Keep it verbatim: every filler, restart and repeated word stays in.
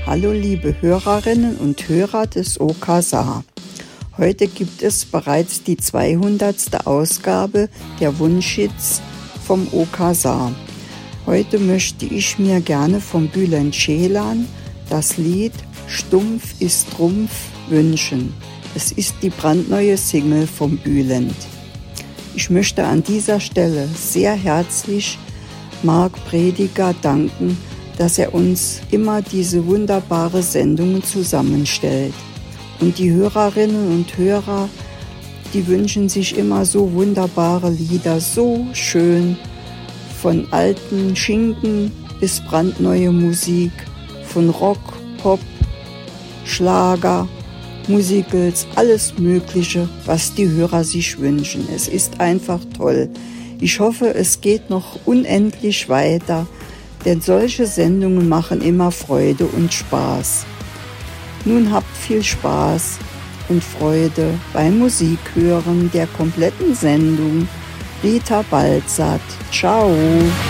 Hallo liebe Hörerinnen und Hörer des O K S A. Heute gibt es bereits die zweihundertste Ausgabe der Wunschhits vom O K S A. Heute möchte ich mir gerne von Bülent Ceylan das Lied Stumpf ist Trumpf wünschen. Es ist die brandneue Single von Bülent. Ich möchte an dieser Stelle sehr herzlich Marc Prediger danken, dass er uns immer diese wunderbare Sendungen zusammenstellt. Und die Hörerinnen und Hörer, die wünschen sich immer so wunderbare Lieder, so schön, von alten Schinken bis brandneue Musik, von Rock, Pop, Schlager, Musicals, alles Mögliche, was die Hörer sich wünschen. Es ist einfach toll. Ich hoffe, es geht noch unendlich weiter, denn solche Sendungen machen immer Freude und Spaß. Nun habt viel Spaß und Freude beim Musikhören der kompletten Sendung. Rita Balzert. Ciao.